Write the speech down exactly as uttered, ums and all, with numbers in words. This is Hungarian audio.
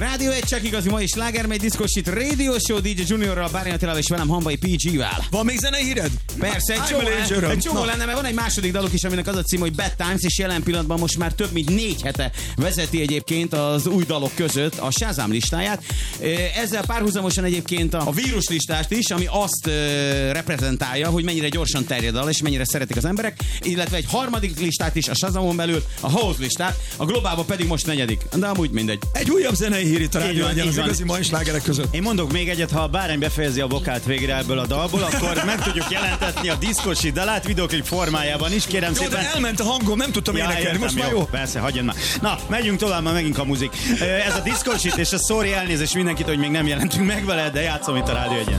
Rádió egy csak igazi mai sláger, megy diszkosít Radio Show dé dzsé Juniorral, Bárny Attilával és velem Hamvai pé gé-vel. Van még zenei híred? Persze, egy csomó, egy csomó lenne, mert van egy második daluk is, aminek az a cím, hogy Bad Times, és jelen pillanatban most már több mint négy hete vezeti egyébként az új dalok között a Shazam listáját. Ezzel párhuzamosan egyébként a vírus listást is, ami azt reprezentálja, hogy mennyire gyorsan terjed el, és mennyire szeretik az emberek, illetve egy harmadik listát is a Shazamon belül, a House listát, a globálban pedig most negyedik. De amúgy mindegy. Egy újabb zenei hír itt a rádió egyen az igazi mai slágerek között. Én mondok még egyet, ha a Bárány befejezi a vokát végre ebből a dalból, akkor meg tudjuk jelentetni a diszkosi dalát videoklip formájában is, kérem jó, szépen. De elment a hangom, nem tudtam ja, énekelni, most már jó. jó. Persze, hagyjon már. Na, megyünk tovább, már megint a muzik. Ez a diszkosit és a sorry elnézést mindenkit, hogy még nem jelentünk meg vele, de játszom itt a rádió egyen.